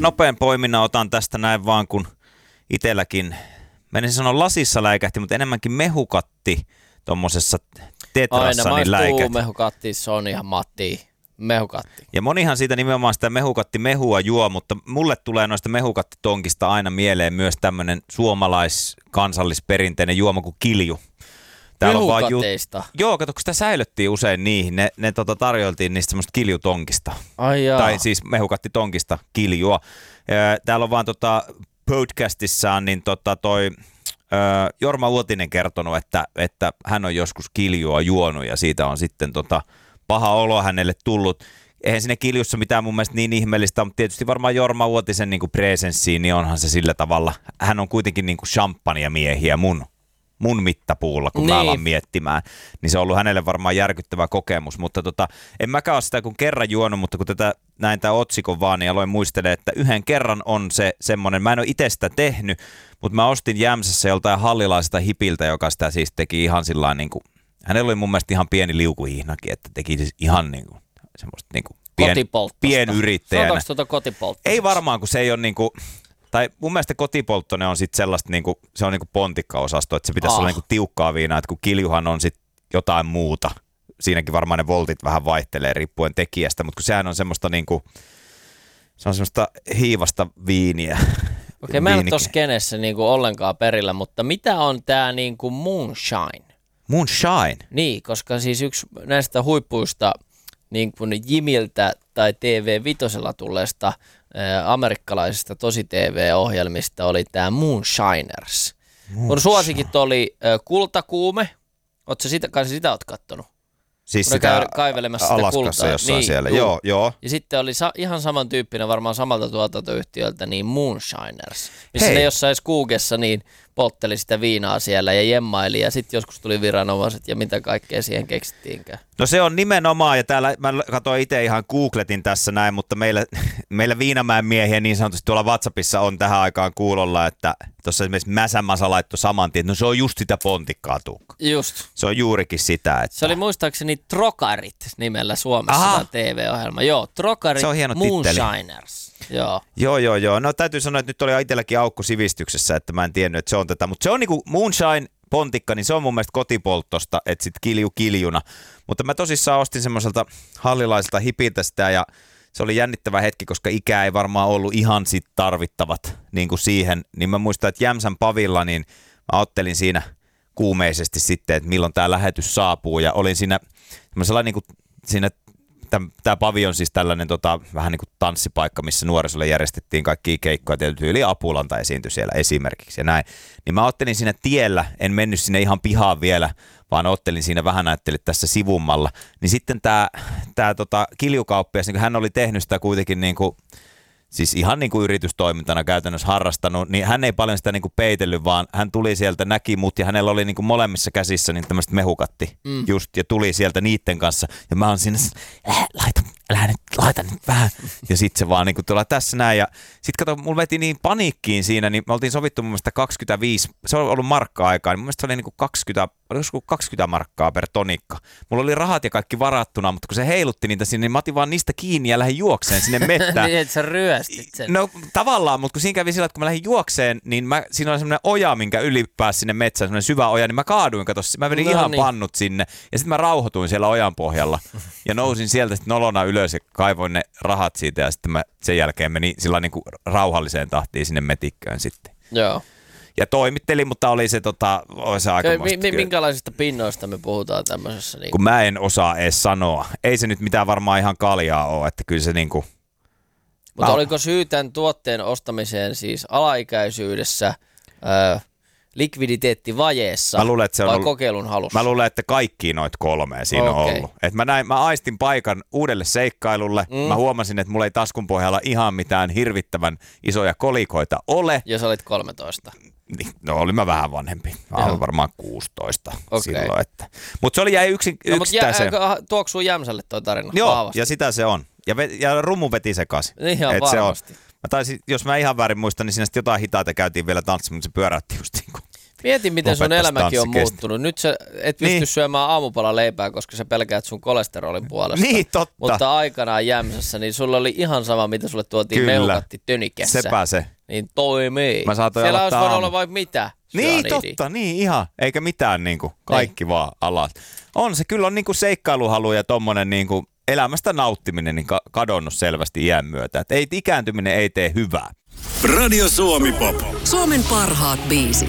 nopean poiminnan otan tästä näin vaan, kun itselläkin, menisin sanoa lasissa läikähti, mutta enemmänkin mehukatti tuommoisessa tetrassa niin läikähti. Aina mehukatti, se on ihan Matti. Mehukatti. Ja monihan siitä nimenomaan sitä mehukattimehua juo, mutta mulle tulee noista mehukattitonkista aina mieleen myös tämmöinen suomalais-kansallisperinteinen juoma kuin kilju. Mehukateista? Joo, kato, kun sitä säilöttiin usein niihin. Ne tarjoiltiin niistä semmoista kiljutonkista. Ai jaa. Tai siis mehukattitonkista kiljua. Täällä on vaan podcastissaan niin toi Jorma Uotinen kertonut, että hän on joskus kiljua juonut ja siitä on sitten paha olo hänelle tullut. Eihän siinä kiljussa mitään mun mielestä niin ihmeellistä, mutta tietysti varmaan Jorma Uotisen niin kuin presenssiin, niin onhan se sillä tavalla. Hän on kuitenkin niin kuin champagne-miehiä mun mittapuulla, kun mä alan miettimään. Niin se on ollut hänelle varmaan järkyttävä kokemus, mutta en mäkään ole sitä kun kerran juonut, mutta kun näin tämän otsikon vaan, niin aloin muistelemaan, että yhden kerran on se semmoinen, mä en ole itse sitä tehnyt, mutta mä ostin Jämsässä joltain hallilaisesta hipiltä, joka sitä siis teki ihan sillain niin kuin, hänellä oli mun mielestä ihan pieni liukuhihnakin, että teki siis ihan niin kuin semmoista niin kuin pienyrittäjänä. Sanotaanko kotipolttosta? Ei varmaan, kun se ei ole niin kuin, tai mun mielestä kotipolttoinen on sitten sellaista, niin kuin, se on niin kuin pontikkaosasto, että se pitäisi olla niin kuin tiukkaa viinaa, että kun kiljuhan on sitten jotain muuta. Siinäkin varmaan ne voltit vähän vaihtelee riippuen tekijästä, mutta kun sehän on semmoista niin kuin, se on semmoista hiivasta viiniä. Okei, mä en ole tossa kenessä niin kuin ollenkaan perillä, mutta mitä on tää niin kuin moonshine? Moonshine? Niin, koska siis yksi näistä huippuista niin kuin Jimiltä tai TV5 tulleesta amerikkalaisista tosi-TV-ohjelmista oli tämä Moonshiners. Mun suosikit oli Kultakuume. Ootko sitä oot kattonut? Siis sitä kaivelemassa sitä Alaskassa kultaa. jossain niin, siellä, joo. Ja sitten oli ihan samantyyppinen varmaan samalta tuotantoyhtiöltä, niin Moonshiners. Missä ne jossain Skoogessa niin poltteli sitä viinaa siellä ja jemmaili ja sitten joskus tuli viranomaiset ja mitä kaikkea siihen keksittiinkään. No se on nimenomaan, ja täällä mä katsoin itse ihan googletin tässä näin, mutta meillä Viinamäen miehiä niin sanotusti tuolla WhatsAppissa on tähän aikaan kuulolla, että tuossa esimerkiksi Mäsämasa laittoi saman tien, että no se on just sitä pontikkaa, Tuukka. Just. Se on juurikin sitä, että... Se oli muistaakseni Trokarit nimellä Suomessa TV-ohjelma. Joo, Trokarit Moonshiners. Joo. No täytyy sanoa, että nyt oli itselläkin aukko sivistyksessä, että mä en tiennyt, että se on tätä. Mutta se on niinku moonshine pontikka, niin se on mun mielestä kotipolttosta, että sit kiljuna. Mutta mä tosissaan ostin semmoiselta hallilaiselta hipiltä sitä ja se oli jännittävä hetki, koska ikää ei varmaan ollut ihan sit tarvittavat niin kuin siihen. Niin mä muistan, että Jämsän pavilla, niin mä ottelin siinä kuumeisesti sitten, että milloin tää lähetys saapuu ja olin siinä semmoisella niin kuin siinä. Tämä pavi on siis tällainen vähän niin kuin tanssipaikka, missä nuorisolle järjestettiin kaikkia keikkoja, tietysti yli Apulanta esiintyi siellä esimerkiksi ja näin. Niin mä ottelin siinä tiellä, en mennyt sinne ihan pihaan vielä, vaan ottelin siinä vähän ajattelin tässä sivummalla. Niin sitten tämä kiljukauppias, niin hän oli tehnyt sitä kuitenkin niin kuin, siis ihan niin kuin yritystoimintana käytännössä harrastanut, niin hän ei paljon sitä niin kuin peitellyt, vaan hän tuli sieltä, näki mut ja hänellä oli niin kuin molemmissa käsissä niin tämmöiset mehukatti just ja tuli sieltä niitten kanssa ja mä oon siinä, laita nyt vähän ja sit se vaan niin kuin tulee tässä näin ja sit kato, mulla veti niin paniikkiin siinä, niin me oltiin sovittu mun mielestä 25, se on ollut markka-aikaa, niin mun mielestä se oli niin kuin 20 markkaa per tonikka. Mulla oli rahat ja kaikki varattuna, mutta kun se heilutti niitä sinne, niin mä otin vaan niistä kiinni ja lähdin juokseen sinne mettään. Niin, että sä ryöstit sen. No tavallaan, mutta kun siinä kävi sillä, että kun mä lähdin juokseen, niin siinä oli semmoinen oja, minkä yli pääsi sinne metsään, semmoinen syvä oja, niin mä kaaduin, mä vedin ihan pannut sinne ja sitten mä rauhoituin siellä ojan pohjalla ja nousin sieltä sitten nolona ylös ja kaivoin ne rahat siitä ja sitten mä sen jälkeen menin sillä niin kuin rauhalliseen tahtiin sinne metikköön sitten. Joo. Ja toimittelin, mutta oli se, oli se aikamoista. Minkälaisista pinnoista me puhutaan tämmöisessä? Niin... Kun mä en osaa edes sanoa. Ei se nyt mitään varmaan ihan kaljaa ole, että kyllä se niinku... Mutta oliko syy tämän tuotteen ostamiseen siis alaikäisyydessä, likviditeettivajeessa vai kokeilun halussa? Mä luulen, että kaikki noita kolmea siinä on ollut. Et mä aistin paikan uudelle seikkailulle. Mä huomasin, että mulla ei taskun pohjalla ihan mitään hirvittävän isoja kolikoita ole. Ja sä olit 13. No olin mä vähän vanhempi. Mä olin varmaan 16 silloin. Mutta se oli yksittäisen... Tuoksuu Jämsälle toi tarina? Joo, vahvasti. Ja sitä se on. Ja rumu veti sekaisin. Ihan varmasti. Jos mä ihan väärin muistan, niin siinä sitten jotain hitaita käytiin vielä tanssia, mutta se pyöräytti just niin kuin Mieti, miten sun lopettaisi elämäkin on tanssikesti. muuttunut. Nyt sä et pysty syömään aamupala leipää, koska sä pelkäät sun kolesterolin puolesta. Niin, totta. Mutta aikanaan Jämsässä, niin sulla oli ihan sama, mitä sulle tuotiin Kyllä. mehukatti tönikessä. Sepä se. Niin toimii. Mä saatoin Siellä olisi aloittaa voinut aamu. olla vaikka mitä. Niin, syanidia. totta, niin ihan. Eikä mitään niinku, kaikki vaan alat. On se, kyllä on niinku seikkailuhalu ja tommonen niinku elämästä nauttiminen niin kadonnut selvästi iän myötä. Et ikääntyminen ei tee hyvää. Radio Suomi Pop. Suomen parhaat biisit.